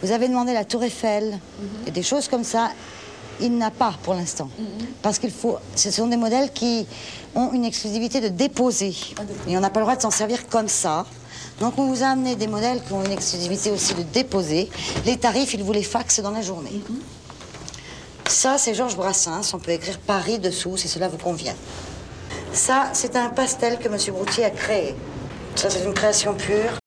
Vous avez demandé la Tour Eiffel et des choses comme ça. Il n'a pas pour l'instant. Parce qu'il faut... Ce sont des modèles qui ont une exclusivité de déposer. Et on n'a pas le droit de s'en servir comme ça. Donc on vous a amené des modèles qui ont une exclusivité aussi de déposer. Les tarifs, il vous les faxe dans la journée. Ça, c'est Georges Brassens. On peut écrire Paris dessous si cela vous convient. Ça, c'est un pastel que M. Broutier a créé. Ça, c'est une création pure.